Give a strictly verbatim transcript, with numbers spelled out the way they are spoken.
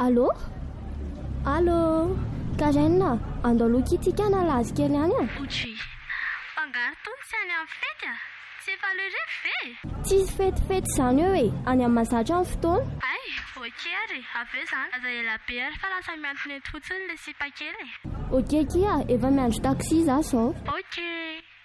Allô? Allô? Karaina, andao aloha itsika nalazy kely any a? Otry, fangaro tony sy any amin'ny fety a? Tsy efa le refa ve? Tsisy fetifety zany eo e, any amin'ny mahazatra amin'ny fotoana. Ay, okey ary, aveo zany aza ela be ary fa lasa miantona eto fotsiny le sipa kely e. Okey kia, efa miandry taxi za zao. Okey.